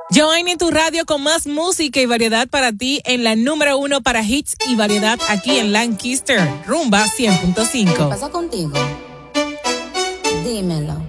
Join en tu radio con más música y variedad para ti en la número 1 para hits y variedad aquí en Lancaster, Rumba 100.5. ¿Qué pasa contigo? Dímelo.